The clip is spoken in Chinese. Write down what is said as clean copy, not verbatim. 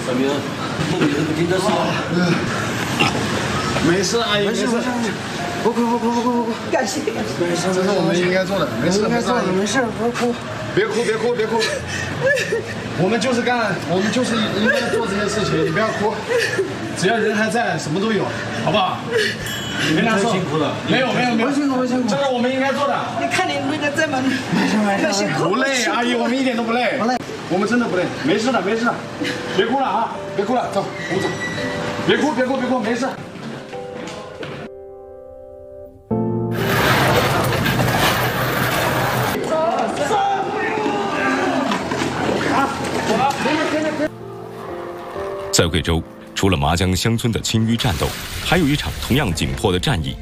小明，这鼻子不听这事。 没事，阿姨，没事。不哭， 感谢。 没事，这是我们应该做的，没事，没事，不哭。别哭。我们就是应该做这些事情，你不要哭。只要人还在，什么都有，好不好？你别难受。 辛苦了。 没有， 辛苦。 这是我们应该做的。 你看你那个这么，没事， 不累，阿姨，我们一点都不累。我们真的不累，没事的。别哭了啊，别哭了，走，我们走。别哭，没事。 在贵州，除了麻江乡村的青淤战斗，还有一场同样紧迫的战役